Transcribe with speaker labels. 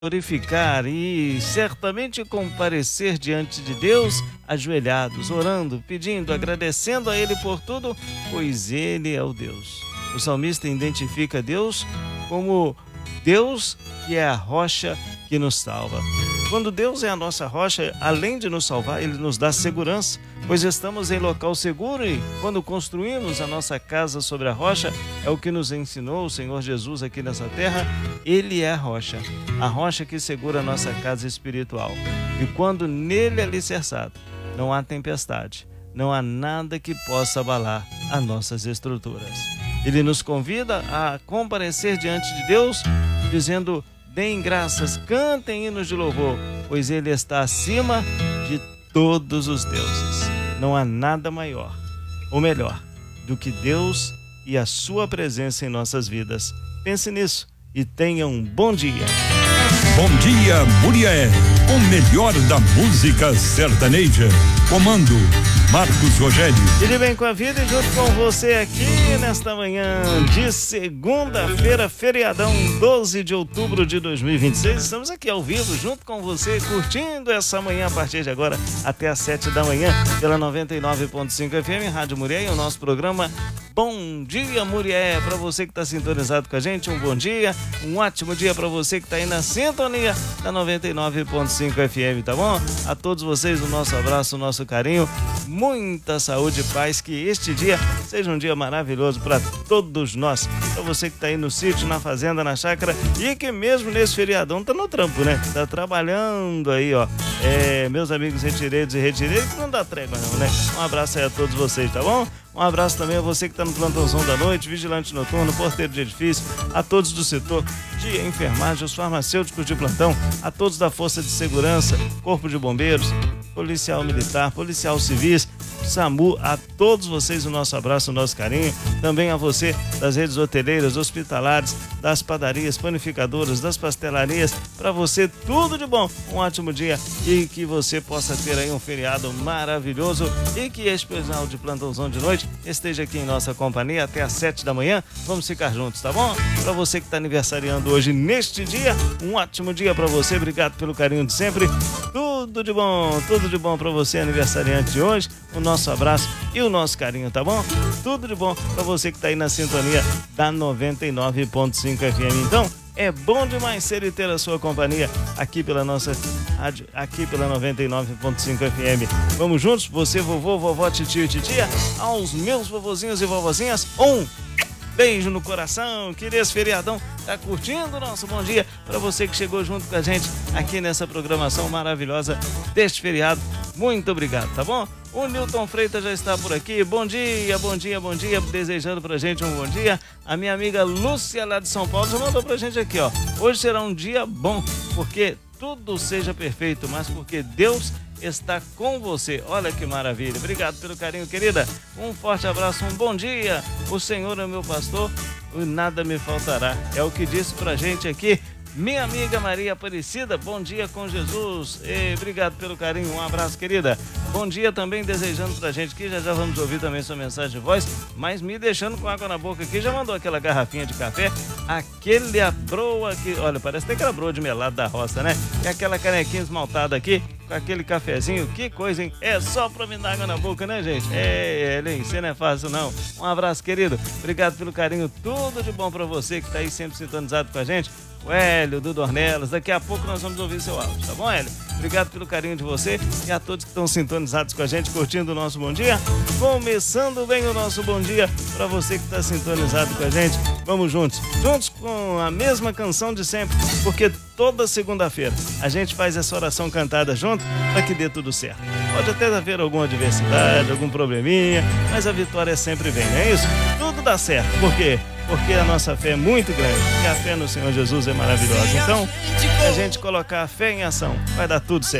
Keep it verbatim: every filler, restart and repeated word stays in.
Speaker 1: glorificar e certamente comparecer diante de Deus, ajoelhados, orando, pedindo, agradecendo a Ele por tudo, pois Ele é o Deus. O salmista identifica Deus como Deus que é a rocha que nos salva. Quando Deus é a nossa rocha, além de nos salvar, Ele nos dá segurança, pois estamos em local seguro e quando construímos a nossa casa sobre a rocha, é o que nos ensinou o Senhor Jesus aqui nessa terra. Ele é a rocha, a rocha que segura a nossa casa espiritual. E quando nele é alicerçado, não há tempestade, não há nada que possa abalar as nossas estruturas. Ele nos convida a comparecer diante de Deus, dizendo: deem graças, cantem hinos de louvor, pois Ele está acima de todos os deuses. Não há nada maior ou melhor do que Deus e a sua presença em nossas vidas. Pense nisso e tenha um bom dia.
Speaker 2: Bom dia, Murié, o melhor da música sertaneja. Comando Marcos Rogério.
Speaker 1: E de bem com a vida e junto com você aqui nesta manhã de segunda-feira, feriadão, doze de outubro de dois mil e vinte e seis. Estamos aqui ao vivo junto com você, curtindo essa manhã a partir de agora até às sete da manhã pela noventa e nove ponto cinco F M, Rádio Murié, e o nosso programa Bom Dia Murié. Para você que está sintonizado com a gente, um bom dia, um ótimo dia para você que está aí na sintonia da noventa e nove ponto cinco F M, tá bom? A todos vocês o nosso abraço, o nosso carinho, muita saúde e paz, que este dia seja um dia maravilhoso para todos nós. Para você que está aí no sítio, na fazenda, na chácara e que mesmo nesse feriadão tá no trampo, né? Tá trabalhando aí, ó. É, meus amigos retireiros e retireiros, que não dá trégua não, né? Um abraço aí a todos vocês, tá bom? Um abraço também a você que está no plantãozão da noite, vigilante noturno, porteiro de edifício, a todos do setor de enfermagem, os farmacêuticos de plantão, a todos da Força de Segurança, Corpo de Bombeiros, Policial Militar, Policial Civis, SAMU, a todos vocês o nosso abraço, o nosso carinho. Também a você das redes hoteleiras, hospitalares, das padarias, panificadoras, das pastelarias. Para você tudo de bom, um ótimo dia e que você possa ter aí um feriado maravilhoso e que esse pessoal de plantãozão de noite esteja aqui em nossa companhia até às sete da manhã. Vamos ficar juntos, tá bom? Para você que está aniversariando hoje neste dia, um ótimo dia para você. Obrigado pelo carinho de sempre. Tudo de bom, tudo de bom para você, aniversariante de hoje. O nosso abraço e o nosso carinho, tá bom? Tudo de bom para você que está aí na sintonia da noventa e nove ponto cinco F M. Então, é bom demais ser e ter a sua companhia aqui pela nossa rádio, aqui pela noventa e nove ponto cinco F M. Vamos juntos? Você, vovô, vovó, titio e titia, aos meus vovozinhos e vovozinhas, um beijo no coração, que nesse feriadão tá curtindo o nosso bom dia. Para você que chegou junto com a gente aqui nessa programação maravilhosa deste feriado, muito obrigado, tá bom? O Nilton Freitas já está por aqui. Bom dia, bom dia, bom dia. Desejando pra gente um bom dia. A minha amiga Lúcia, lá de São Paulo, já mandou pra gente aqui, ó. Hoje será um dia bom, porque tudo seja perfeito, mas porque Deus está com você. Olha que maravilha. Obrigado pelo carinho, querida. Um forte abraço, um bom dia. O Senhor é meu pastor e nada me faltará. É o que disse pra gente aqui minha amiga Maria Aparecida. Bom dia com Jesus. E obrigado pelo carinho, um abraço, querida. Bom dia também desejando pra gente aqui, já já vamos ouvir também sua mensagem de voz, mas me deixando com água na boca aqui, já mandou aquela garrafinha de café, aquele abroa que, olha, parece até aquela broa de melado da roça, né? E aquela canequinha esmaltada aqui, com aquele cafezinho, que coisa, hein? É só pra me dar água na boca, né, gente? É, Helen, você não é fácil, não. Um abraço, querido. Obrigado pelo carinho, tudo de bom pra você que tá aí sempre sintonizado com a gente. O Hélio, do Dornelas, daqui a pouco nós vamos ouvir seu áudio, tá bom, Hélio? Obrigado pelo carinho de você e a todos que estão sintonizados com a gente, curtindo o nosso bom dia. Começando bem o nosso bom dia para você que está sintonizado com a gente. Vamos juntos, juntos com a mesma canção de sempre, porque toda segunda-feira a gente faz essa oração cantada junto para que dê tudo certo. Pode até haver alguma adversidade, algum probleminha, mas a vitória sempre vem, não é isso? Tudo dá certo, por quê? Porque a nossa fé é muito grande e a fé no Senhor Jesus é maravilhosa. Então, se a gente colocar a fé em ação, vai dar tudo certo.